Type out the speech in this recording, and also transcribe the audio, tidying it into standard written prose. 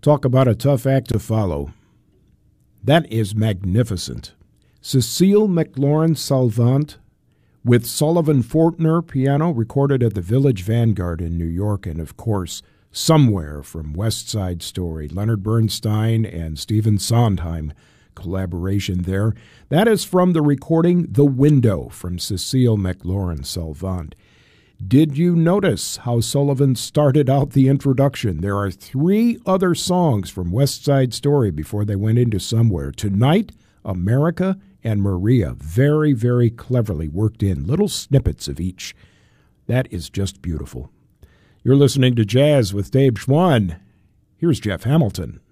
Talk about a tough act to follow. That is magnificent. Cecile McLaurin-Salvant with Sullivan Fortner piano, recorded at the Village Vanguard in New York, and of course, Somewhere from West Side Story. Leonard Bernstein and Stephen Sondheim collaboration there. That is from the recording The Window from Cecile McLaurin-Salvant. Did you notice how Sullivan started out the introduction? There are 3 other songs from West Side Story before they went into Somewhere. Tonight, America, and Maria. Very, very cleverly worked in. Little snippets of each. That is just beautiful. You're listening to Jazz with Dave Schwann. Here's Jeff Hamilton.